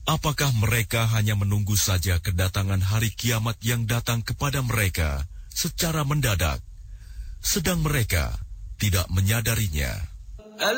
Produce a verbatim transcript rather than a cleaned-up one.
Apakah mereka hanya menunggu saja kedatangan hari kiamat yang datang kepada mereka secara mendadak, sedang mereka tidak menyadarinya?